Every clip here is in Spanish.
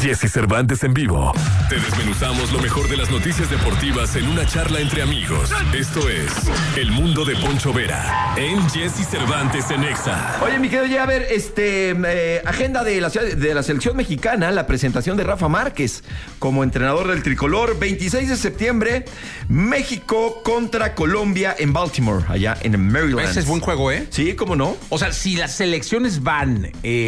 Jesse Cervantes en vivo. Te desmenuzamos lo mejor de las noticias deportivas en una charla entre amigos. Esto es El Mundo de Poncho Vera en Jesse Cervantes en Exa. Oye, mi querido, ya a ver, agenda de la selección mexicana, la presentación de Rafa Márquez como entrenador del tricolor. 26 de septiembre, México contra Colombia en Baltimore, allá en Maryland. Ese es buen juego, ¿eh? Sí, ¿cómo no? O sea, si las selecciones van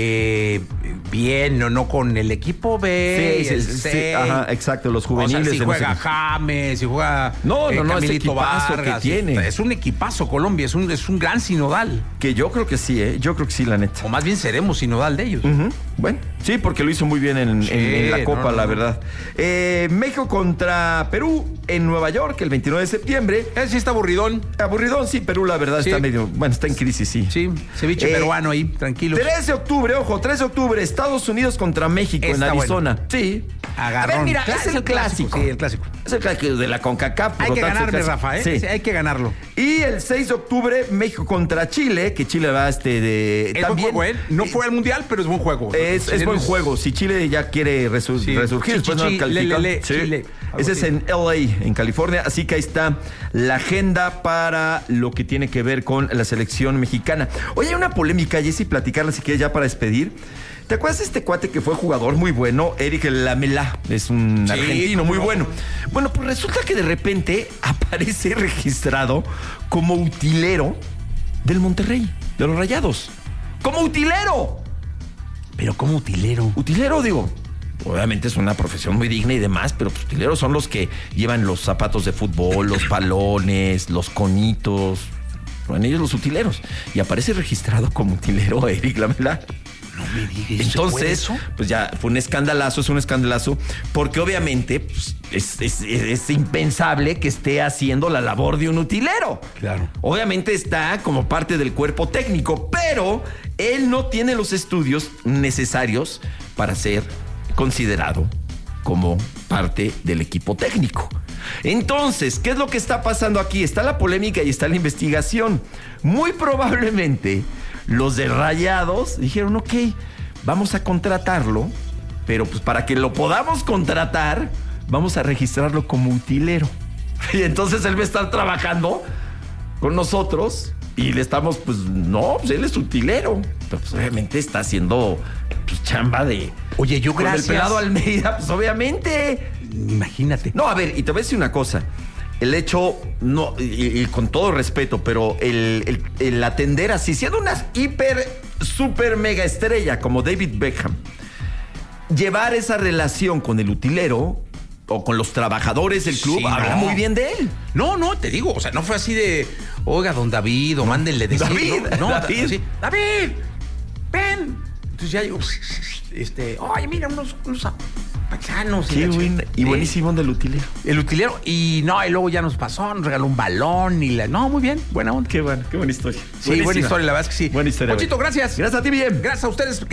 bien o no con el equipo B, sí, ajá, exacto, los juveniles. O sea, si juega James, si juega no, ese equipazo Vargas, que tiene. Es un equipazo Colombia, es un gran sinodal. Que yo creo que sí, yo creo que sí, la neta. O más bien seremos sinodal de ellos. Uh-huh. Bueno, sí, porque lo hizo muy bien en la Copa, la verdad. México contra Perú en Nueva York el 29 de septiembre. Sí está aburridón. Aburridón, sí, Perú la verdad está medio, está en crisis, sí. Sí, ceviche peruano ahí, tranquilo. 3 de octubre, ojo, 3 de octubre, Estados Unidos contra México en Arizona. Bueno. Sí. Agarrón. A ver, mira, es el clásico. Sí, el clásico. Es el clásico de la CONCACAF. Hay que ganarle, Rafa, ¿eh? Sí, hay que ganarlo. Y el 6 de octubre, México contra Chile, que Chile va Es también, buen juego, ¿eh? No fue al Mundial, pero es buen juego. Es buen juego. Si Chile ya quiere resurgir, después no califica. Chile. Ese es en LA, en California. Así que ahí está la agenda para lo que tiene que ver con la selección mexicana. Oye, hay una polémica, Jessy, platicarla si quieres ya para despedir. ¿Te acuerdas de este cuate que fue jugador muy bueno? Eric Lamela. Es un argentino muy bueno. Bueno, pues resulta que de repente aparece registrado como utilero del Monterrey, de los Rayados. ¡Como utilero! ¿Pero cómo utilero? Utilero, digo. Obviamente es una profesión muy digna y demás, pero pues, utileros son los que llevan los zapatos de fútbol, los balones, los conitos. Bueno, ellos los utileros. Y aparece registrado como utilero Eric Lamela. No me digas. Entonces, pues ya fue un escandalazo, porque obviamente pues, es impensable que esté haciendo la labor de un utilero. Claro. Obviamente está como parte del cuerpo técnico, pero él no tiene los estudios necesarios para ser considerado como parte del equipo técnico. Entonces, ¿qué es lo que está pasando aquí? Está la polémica y está la investigación. Muy probablemente los de Rayados dijeron, ok, vamos a contratarlo, pero pues para que lo podamos contratar, vamos a registrarlo como utilero. Y entonces él va a estar trabajando con nosotros y le estamos, pues él es utilero. Pero pues obviamente está haciendo chamba de... Oye, yo con gracias. el pelado Almeida, pues obviamente. Imagínate. No, a ver, y te voy a decir una cosa. El hecho, no, y con todo respeto, pero el atender así, siendo una super mega estrella como David Beckham, llevar esa relación con el utilero o con los trabajadores del club, habla muy bien de él. No, te digo, o sea, no fue así de, oiga, don David, o mándenle decir. David, ven. Entonces ya digo, oye, mira, unos paisanos. Qué buenísimo del utilero. El utilero, y luego ya nos pasó, nos regaló un balón no, muy bien, buena onda. Qué buena historia. Sí, buena historia, la verdad es que sí. Buena historia. Ponchito, gracias. Gracias a ti, bien. Gracias a ustedes.